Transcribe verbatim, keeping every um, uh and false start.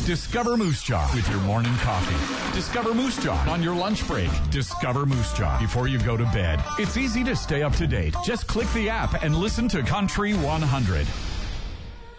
Discover Moose Jaw with your morning coffee. Discover Moose Jaw on your lunch break. Discover Moose Jaw before you go to bed. It's easy to stay up to date. Just click the app and listen to Country one hundred.